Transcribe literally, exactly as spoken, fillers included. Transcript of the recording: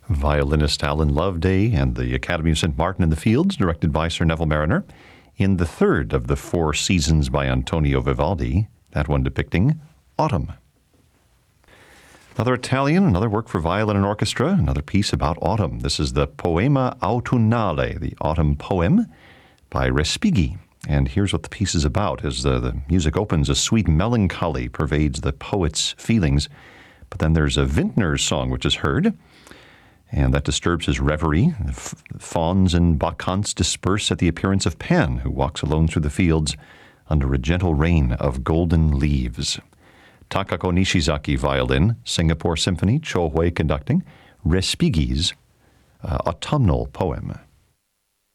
Violinist Alan Loveday and the Academy of Saint Martin in the Fields, directed by Sir Neville Mariner, in the third of the four seasons by Antonio Vivaldi, that one depicting autumn. Another Italian, another work for violin and orchestra, another piece about autumn. This is the Poema Autunnale, the autumn poem by Respighi. And here's what the piece is about. As the, the music opens, a sweet melancholy pervades the poet's feelings. But then there's a vintner's song which is heard, and that disturbs his reverie. The f- fauns and bacchantes disperse at the appearance of Pan, who walks alone through the fields under a gentle rain of golden leaves. Takako Nishizaki, violin, Singapore Symphony, Cho Hui conducting, Respighi's uh, autumnal poem.